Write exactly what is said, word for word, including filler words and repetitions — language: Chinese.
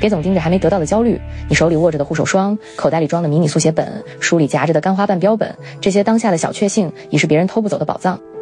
别总盯着还没得到的焦虑，你手里握着的护手霜，口袋里装的迷你速写本，书里夹着的干花瓣标本，这些当下的小确幸已是别人偷不走的宝藏。